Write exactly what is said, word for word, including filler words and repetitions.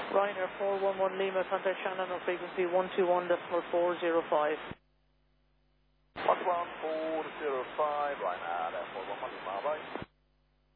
Ryanair four one one Lima, contact Shannon on frequency one two one decimal four zero five. one two one four zero five, Ryanair four one one Lima, bye.